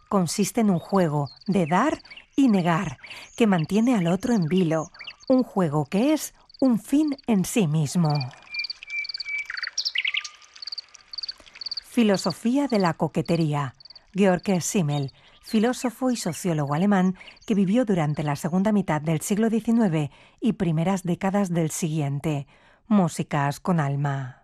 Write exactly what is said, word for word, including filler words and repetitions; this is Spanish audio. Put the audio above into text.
consiste en un juego de dar y negar, que mantiene al otro en vilo, un juego que es un fin en sí mismo. Filosofía de la coquetería. Georg Simmel, filósofo y sociólogo alemán que vivió durante la segunda mitad del siglo diecinueve y primeras décadas del siguiente. Músicas con alma.